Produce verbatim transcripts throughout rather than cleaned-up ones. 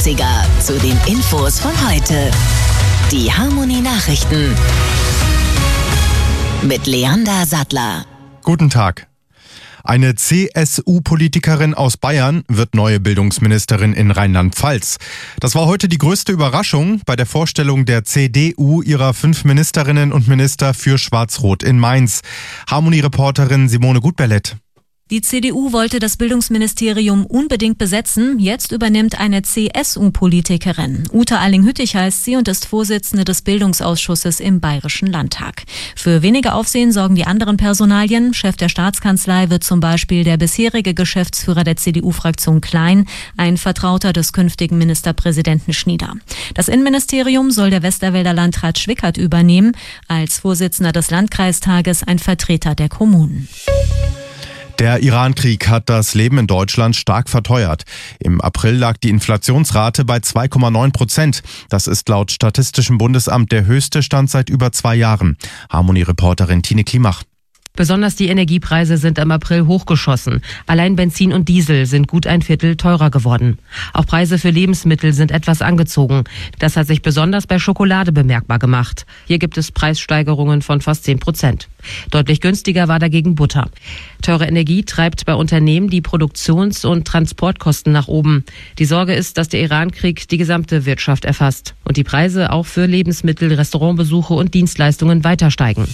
achtziger zu den Infos von heute. Die Harmony Nachrichten mit Leander Sattler. Guten Tag. Eine C S U-Politikerin aus Bayern wird neue Bildungsministerin in Rheinland-Pfalz. Das war heute die größte Überraschung bei der Vorstellung der C D U ihrer fünf Ministerinnen und Minister für Schwarz-Rot in Mainz. Harmony-Reporterin Simone Gutberlet. Die C D U wollte das Bildungsministerium unbedingt besetzen. Jetzt übernimmt eine C S U-Politikerin. Ute Alling-Hüttich heißt sie und ist Vorsitzende des Bildungsausschusses im Bayerischen Landtag. Für weniger Aufsehen sorgen die anderen Personalien. Chef der Staatskanzlei wird zum Beispiel der bisherige Geschäftsführer der C D U-Fraktion Klein, ein Vertrauter des künftigen Ministerpräsidenten Schnieder. Das Innenministerium soll der Westerwälder Landrat Schwickert übernehmen, als Vorsitzender des Landkreistages ein Vertreter der Kommunen. Der Iran-Krieg hat das Leben in Deutschland stark verteuert. Im April lag die Inflationsrate bei zwei Komma neun Prozent. Das ist laut Statistischem Bundesamt der höchste Stand seit über zwei Jahren. Harmony-Reporterin Tine Klimach. Besonders die Energiepreise sind im April hochgeschossen. Allein Benzin und Diesel sind gut ein Viertel teurer geworden. Auch Preise für Lebensmittel sind etwas angezogen. Das hat sich besonders bei Schokolade bemerkbar gemacht. Hier gibt es Preissteigerungen von fast zehn Prozent. Deutlich günstiger war dagegen Butter. Teure Energie treibt bei Unternehmen die Produktions- und Transportkosten nach oben. Die Sorge ist, dass der Iran-Krieg die gesamte Wirtschaft erfasst und die Preise auch für Lebensmittel, Restaurantbesuche und Dienstleistungen weiter steigen.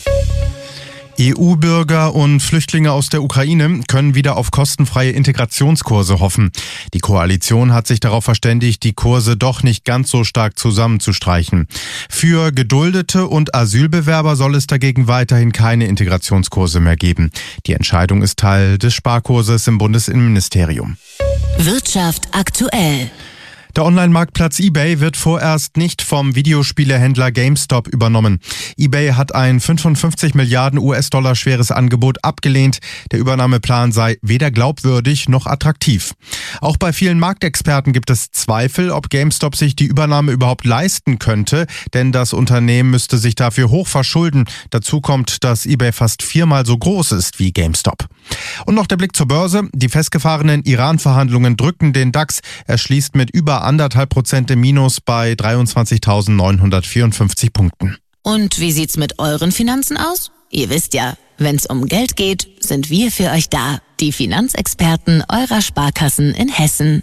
E U-Bürger und Flüchtlinge aus der Ukraine können wieder auf kostenfreie Integrationskurse hoffen. Die Koalition hat sich darauf verständigt, die Kurse doch nicht ganz so stark zusammenzustreichen. Für Geduldete und Asylbewerber soll es dagegen weiterhin keine Integrationskurse mehr geben. Die Entscheidung ist Teil des Sparkurses im Bundesinnenministerium. Wirtschaft aktuell. Der Online-Marktplatz eBay wird vorerst nicht vom Videospielehändler GameStop übernommen. eBay hat ein fünfundfünfzig Milliarden U S-Dollar schweres Angebot abgelehnt. Der Übernahmeplan sei weder glaubwürdig noch attraktiv. Auch bei vielen Marktexperten gibt es Zweifel, ob GameStop sich die Übernahme überhaupt leisten könnte, denn das Unternehmen müsste sich dafür hoch verschulden. Dazu kommt, dass eBay fast viermal so groß ist wie GameStop. Und noch der Blick zur Börse. Die festgefahrenen Iran-Verhandlungen drücken den DAX. Er schließt mit über anderthalb Prozent im Minus bei dreiundzwanzigtausendneunhundertvierundfünfzig Punkten. Und wie sieht's mit euren Finanzen aus? Ihr wisst ja, wenn's um Geld geht, sind wir für euch da. Die Finanzexperten eurer Sparkassen in Hessen.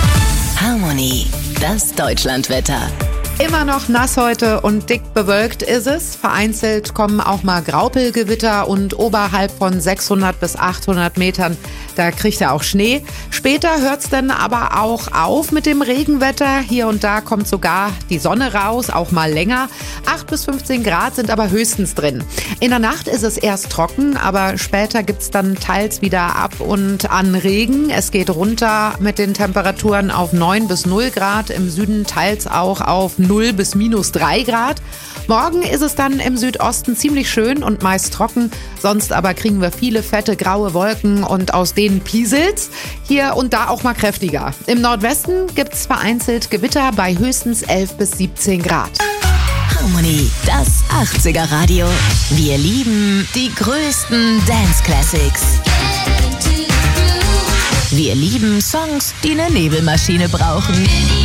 Harmony, das Deutschlandwetter. Immer noch nass heute und dick bewölkt ist es. Vereinzelt kommen auch mal Graupelgewitter und oberhalb von sechshundert bis achthundert Metern, da kriegt er auch Schnee. Später hört's dann aber auch auf mit dem Regenwetter. Hier und da kommt sogar die Sonne raus, auch mal länger. acht bis fünfzehn Grad sind aber höchstens drin. In der Nacht ist es erst trocken, aber später gibt's dann teils wieder ab und an Regen. Es geht runter mit den Temperaturen auf neun bis null Grad, im Süden teils auch auf null bis minus drei Grad. Morgen ist es dann im Südosten ziemlich schön und meist trocken. Sonst aber kriegen wir viele fette graue Wolken und aus denen pieselt's. Hier und da auch mal kräftiger. Im Nordwesten gibt's vereinzelt Gewitter bei höchstens elf bis siebzehn Grad. Harmony, das achtziger Radio. Wir lieben die größten Dance Classics. Wir lieben Songs, die eine Nebelmaschine brauchen.